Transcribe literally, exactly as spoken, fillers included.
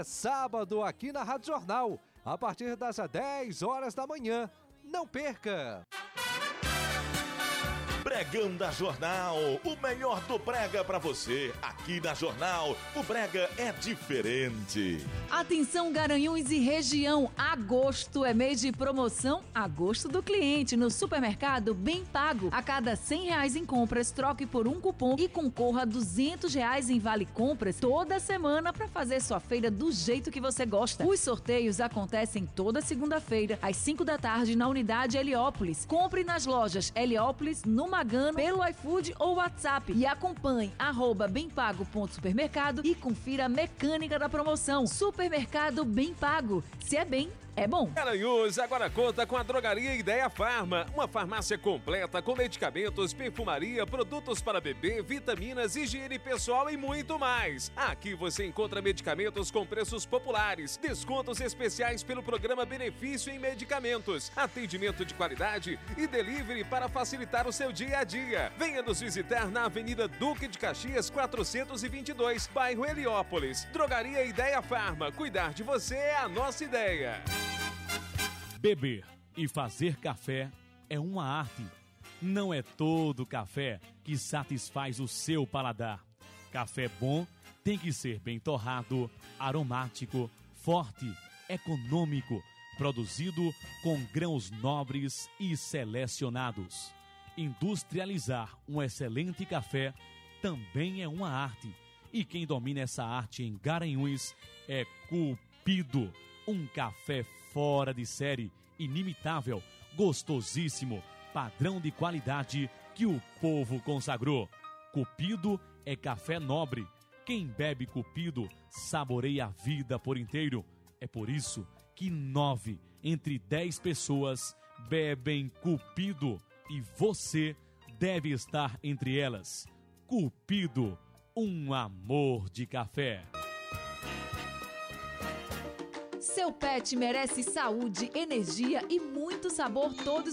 sábado aqui na Rádio Jornal, a partir das dez horas da manhã. Não perca! Pregão da Jornal, o melhor do brega pra você. Aqui na Jornal, o brega é diferente. Atenção, Garanhuns e região, agosto é mês de promoção Agosto do Cliente no supermercado Bem Pago. A cada cem reais em compras, troque por um cupom e concorra a duzentos reais em vale compras toda semana para fazer sua feira do jeito que você gosta. Os sorteios acontecem toda segunda-feira às cinco da tarde na unidade Heliópolis. Compre nas lojas Heliópolis, no Magano, pelo iFood ou WhatsApp e acompanhe arroba bempago.supermercado e confira a mecânica da promoção. Supermercado Bem Pago. Se é bem, é bom. Garanhuns agora conta com a Drogaria Ideia Farma, uma farmácia completa com medicamentos, perfumaria, produtos para bebê, vitaminas, higiene pessoal e muito mais. Aqui você encontra medicamentos com preços populares, descontos especiais pelo programa Benefício em Medicamentos, atendimento de qualidade e delivery para facilitar o seu dia a dia. Venha nos visitar na Avenida Duque de Caxias quatrocentos e vinte e dois, bairro Heliópolis. Drogaria Ideia Farma, cuidar de você é a nossa ideia. Beber e fazer café é uma arte. Não é todo café que satisfaz o seu paladar. Café bom tem que ser bem torrado, aromático, forte, econômico, produzido com grãos nobres e selecionados. Industrializar um excelente café também é uma arte. E quem domina essa arte em Garanhuns é Cupido. Um café fora de série, inimitável, gostosíssimo, padrão de qualidade que o povo consagrou. Cupido é café nobre. Quem bebe Cupido saboreia a vida por inteiro. É por isso que nove entre dez pessoas bebem Cupido e você deve estar entre elas. Cupido, um amor de café. Seu pet merece saúde, energia e muito sabor todos